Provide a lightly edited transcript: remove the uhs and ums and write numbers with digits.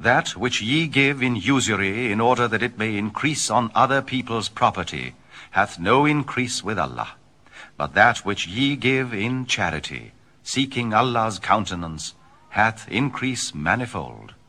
That which ye give in usury, in order that it may increase on other people's property, hath no increase with Allah. But that which ye give in charity, seeking Allah's countenance, hath increase manifold.